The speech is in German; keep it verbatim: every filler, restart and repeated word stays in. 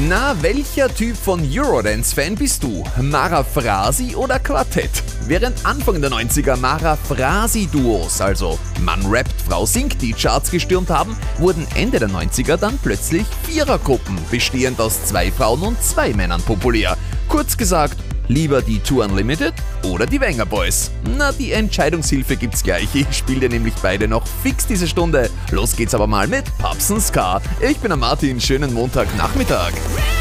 Na, welcher Typ von Eurodance-Fan bist du? Mara Frasi oder Quartett? Während Anfang der neunziger Mara Frasi-Duos, also Mann rappt, Frau singt, die Charts gestürmt haben, wurden Ende der neunziger dann plötzlich Vierergruppen, bestehend aus zwei Frauen und zwei Männern, populär. Kurz gesagt, lieber die Two Unlimited oder die Wenger Boys? Na, die Entscheidungshilfe gibt's gleich. Ich spiele dir nämlich beide noch fix diese Stunde. Los geht's aber mal mit Pubs and Ska. Ich bin der Martin, schönen Montagnachmittag.